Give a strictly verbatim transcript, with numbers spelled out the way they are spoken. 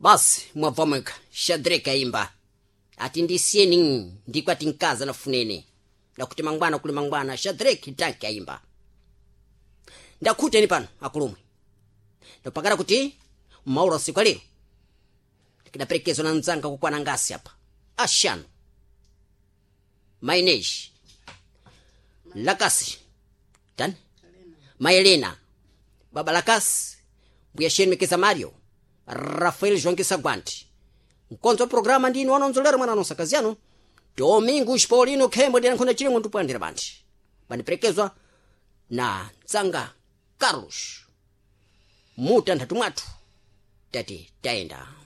basi mwavomeka Shadrack aimba ati ndisiyeni ndikwati nkaza nafunene ndakuti mangwana kuli mangwana Shadrack tanki aimba ndakuteni pano akulumwe ndapakara kuti maula siku lero ndikidaperekezo na nzanga kukwana ngasi hapa ashano maineji lakasi tani maelena baba lakasi mbuya shenmekeza Mario Rafael Jonkisa Gwanti mkonzo programa ndini wanonzolera mwana nonsa kaziano Domingo Spolino Kembo ndina nkona chile muntu pandira banti baniperekezwa na nzanga Carlos muta ntatu mwatu tati taenda